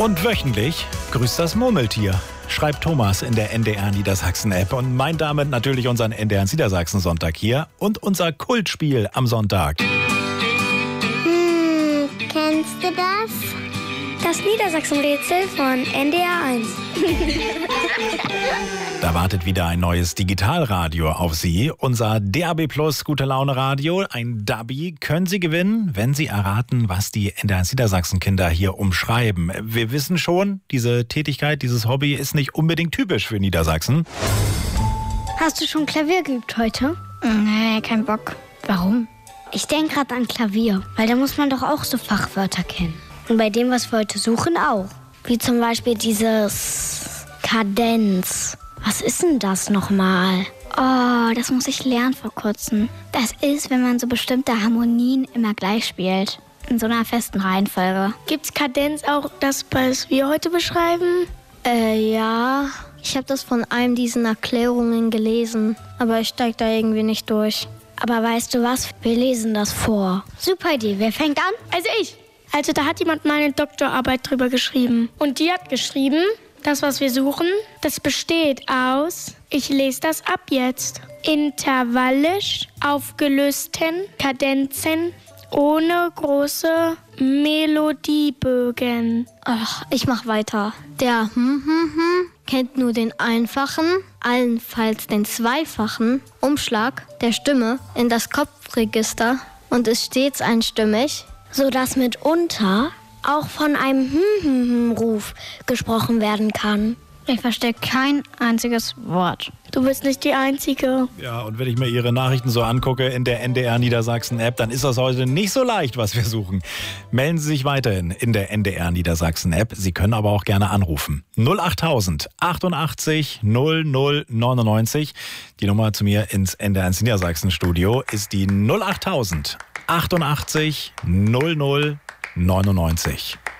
Und wöchentlich grüßt das Murmeltier, schreibt Thomas in der NDR Niedersachsen-App und meint damit natürlich unseren NDR Niedersachsen-Sonntag hier und unser Kultspiel am Sonntag. Kennst du das? Das Niedersachsen-Rätsel von NDR 1. Da wartet wieder ein neues Digitalradio auf Sie. Unser DAB Plus Gute Laune Radio, ein Dabi, können Sie gewinnen, wenn Sie erraten, was die NDR Niedersachsen-Kinder hier umschreiben. Wir wissen schon, diese Tätigkeit, dieses Hobby ist nicht unbedingt typisch für Niedersachsen. Hast du schon Klavier geübt heute? Nee, kein Bock. Warum? Ich denke gerade an Klavier, weil da muss man doch auch so Fachwörter kennen. Und bei dem, was wir heute suchen, auch. Wie zum Beispiel dieses Kadenz. Was ist denn das nochmal? Oh, das muss ich lernen vor kurzem. Das ist, wenn man so bestimmte Harmonien immer gleich spielt. In so einer festen Reihenfolge. Gibt's Kadenz auch das, was wir heute beschreiben? Ja. Ich habe das von einem diesen Erklärungen gelesen. Aber ich steig da irgendwie nicht durch. Aber weißt du was? Wir lesen das vor. Super Idee. Wer fängt an? Also ich. Also da hat jemand mal eine Doktorarbeit drüber geschrieben. Und die hat geschrieben, das, was wir suchen, das besteht aus, ich lese das ab jetzt, intervallisch aufgelösten Kadenzen ohne große Melodiebögen. Ach, ich mach weiter. Der kennt nur den einfachen, allenfalls den zweifachen Umschlag der Stimme in das Kopfregister und ist stets einstimmig, sodass mitunter auch von einem Ruf gesprochen werden kann. Ich verstehe kein einziges Wort. Du bist nicht die Einzige. Ja, und wenn ich mir Ihre Nachrichten so angucke in der NDR Niedersachsen-App, dann ist das heute nicht so leicht, was wir suchen. Melden Sie sich weiterhin in der NDR Niedersachsen-App. Sie können aber auch gerne anrufen. 08000 88 00 99. Die Nummer zu mir ins NDR Niedersachsen-Studio ist die 08000 88 00 99.